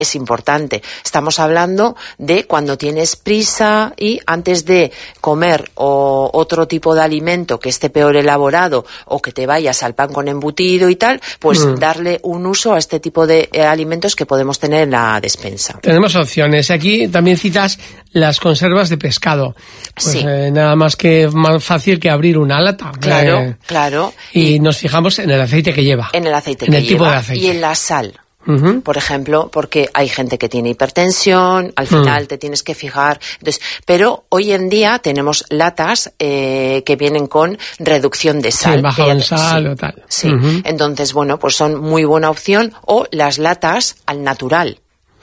es importante. Estamos hablando de cuando tienes prisa y antes de comer o otro tipo de alimento que esté peor elaborado o que te vayas al pan con embutido y tal, pues darle un uso a este tipo de alimentos que podemos tener en la despensa. Tenemos opciones. Aquí también citas las conservas de pescado. Pues sí. Nada más que más fácil que abrir una lata. Claro, claro. Y nos fijamos en el aceite que lleva. En el aceite en que el lleva. Tipo de aceite. Y en la sal. Por ejemplo, porque hay gente que tiene hipertensión, al final te tienes que fijar. Entonces, pero hoy en día tenemos latas que vienen con reducción de sal. Sí, bajo en sal o tal. Sí, entonces, bueno, pues son muy buena opción. O las latas al natural.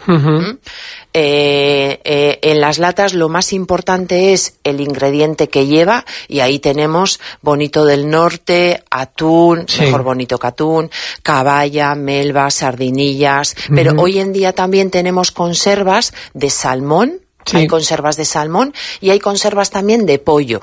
En las latas lo más importante es el ingrediente que lleva, y ahí tenemos bonito del norte, atún, mejor bonito que atún, caballa, melva, sardinillas, pero hoy en día también tenemos conservas de salmón, hay conservas de salmón y hay conservas también de pollo.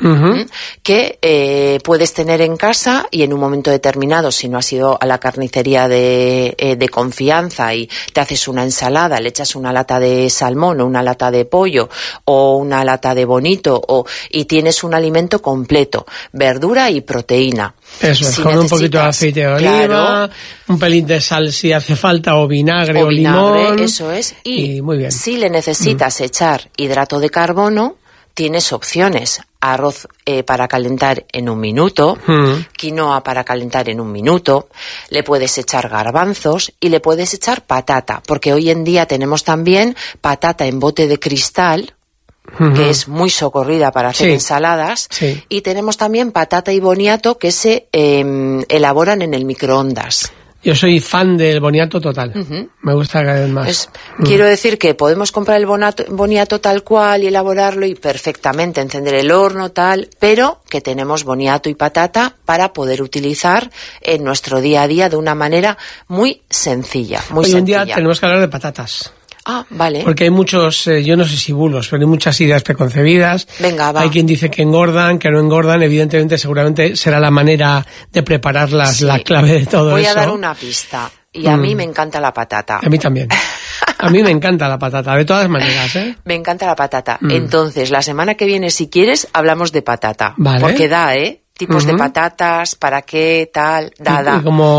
Que puedes tener en casa, y en un momento determinado, si no has ido a la carnicería de confianza y te haces una ensalada, le echas una lata de salmón o una lata de pollo o una lata de bonito y tienes un alimento completo, verdura y proteína. Eso es, con un poquito de aceite de oliva, un pelín de sal si hace falta, o vinagre o limón. Eso es. Y muy bien. Si le necesitas echar hidrato de carbono, tienes opciones. Arroz para calentar en 1 minuto, quinoa para calentar en 1 minuto, le puedes echar garbanzos y le puedes echar patata, porque hoy en día tenemos también patata en bote de cristal, que es muy socorrida para hacer ensaladas, y tenemos también patata y boniato que se elaboran en el microondas. Yo soy fan del boniato total. Me gusta cada vez más. Quiero decir que podemos comprar el boniato tal cual y elaborarlo y perfectamente encender el horno tal, pero que tenemos boniato y patata para poder utilizar en nuestro día a día de una manera muy sencilla. Hoy en día tenemos que hablar de patatas. Ah, vale. Porque hay muchos, yo no sé si bulos, pero hay muchas ideas preconcebidas. Venga, va. Hay quien dice que engordan, que no engordan. Evidentemente, seguramente será la manera de prepararlas la clave de todo eso. Voy a dar una pista. Y a mí me encanta la patata. A mí también. A mí me encanta la patata, de todas maneras, ¿eh? Me encanta la patata. Entonces, la semana que viene, si quieres, hablamos de patata. Vale. Porque tipos de patatas, para qué, tal, da.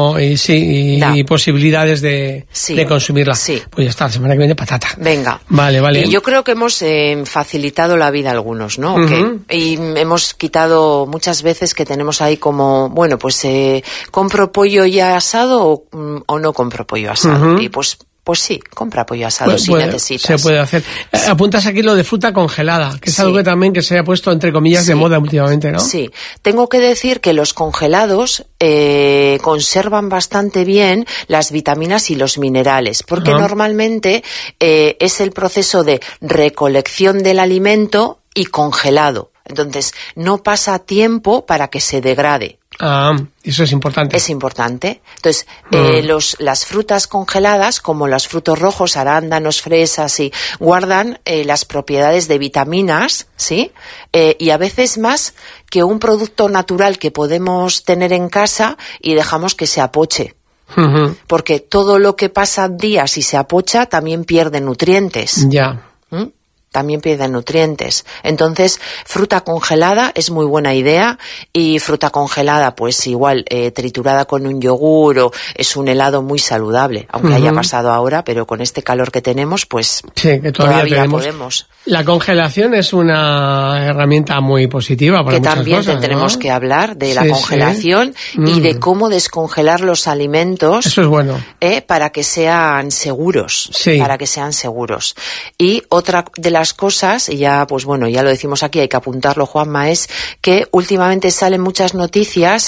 Y posibilidades de consumirla. Sí. Pues ya está, la semana que viene patata. Venga. Vale. Y yo creo que hemos facilitado la vida a algunos, ¿no? Y hemos quitado muchas veces que tenemos ahí como, bueno, pues compro pollo ya asado o no compro pollo asado. Y pues sí, compra pollo asado si necesitas. Se puede hacer. Apuntas aquí lo de fruta congelada, que es algo que también que se ha puesto entre comillas de moda últimamente, ¿no? Sí. Tengo que decir que los congelados conservan bastante bien las vitaminas y los minerales, porque normalmente es el proceso de recolección del alimento y congelado. Entonces, no pasa tiempo para que se degrade. Eso es importante. Es importante. Entonces, las frutas congeladas, como los frutos rojos, arándanos, fresas, guardan las propiedades de vitaminas, ¿sí? Y a veces más que un producto natural que podemos tener en casa y dejamos que se apoche. Porque todo lo que pasa días y se apocha también pierde nutrientes. También pierden nutrientes. Entonces, fruta congelada es muy buena idea, y fruta congelada, pues igual, triturada con un yogur, o es un helado muy saludable, aunque haya pasado ahora, pero con este calor que tenemos, pues que todavía podemos. La congelación es una herramienta muy positiva para muchas también cosas, tendremos que hablar de la congelación y de cómo descongelar los alimentos. Eso es bueno. Para que sean seguros. Para que sean seguros. Y otra de las cosas, y ya pues bueno, ya lo decimos aquí, hay que apuntarlo, Juanma, es que últimamente salen muchas noticias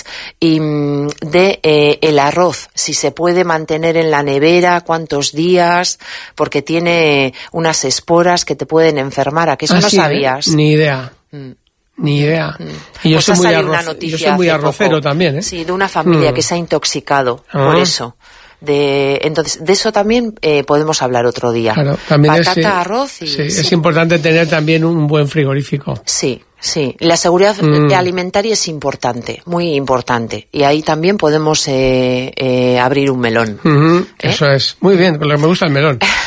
de el arroz, si se puede mantener en la nevera, cuántos días, porque tiene unas esporas que te pueden enfermar. ¿A que eso no sabías? Ni idea. Ni idea. Y yo soy muy arrocero también, ¿eh? Sí, de una familia que se ha intoxicado por eso. Entonces, de eso también podemos hablar otro día. Claro, también patata, arroz y... es importante tener también un buen frigorífico. Sí. Sí, la seguridad alimentaria es importante, muy importante. Y ahí también podemos abrir un melón. Eso es. Muy bien, porque me gusta el melón.